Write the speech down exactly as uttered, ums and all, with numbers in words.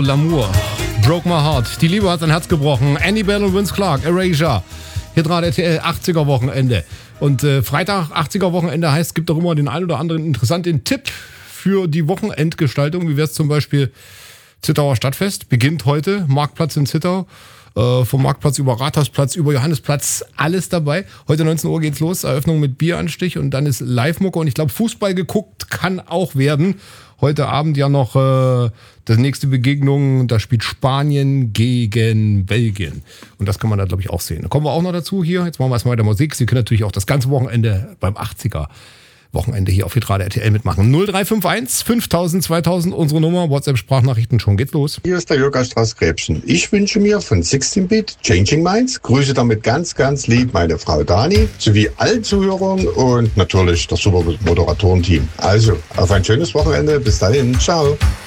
L'amour. Broke my heart. Die Liebe hat sein Herz gebrochen. Annie Bell und Vince Clarke, Erasure. Hier gerade R T L achtziger Wochenende. Und äh, Freitag achtziger Wochenende heißt, es gibt auch immer den einen oder anderen interessanten Tipp für die Wochenendgestaltung. Wie wäre es zum Beispiel Zittauer Stadtfest? Beginnt heute. Marktplatz in Zittau. Äh, vom Marktplatz über Rathausplatz, über Johannesplatz, alles dabei. Heute neunzehn Uhr geht's los, Eröffnung mit Bieranstich und dann ist Live-Mucke und ich glaube, Fußball geguckt kann auch werden. Heute Abend ja noch äh, das nächste Begegnung, da spielt Spanien gegen Belgien und das kann man da glaube ich auch sehen. Da kommen wir auch noch dazu hier, jetzt machen wir erstmal weiter Musik. Sie können natürlich auch das ganze Wochenende beim achtziger Wochenende hier auf Hitradio R T L mitmachen. null drei fünf eins fünftausend zweitausend, unsere Nummer, WhatsApp-Sprachnachrichten, schon geht's los. Hier ist der Jörg aus Straßgräbchen. Ich wünsche mir von sechzehn Bit Changing Minds, grüße damit ganz, ganz lieb meine Frau Dani, sowie allen Zuhörern und natürlich das super Moderatorenteam. Also, auf ein schönes Wochenende, bis dahin, ciao.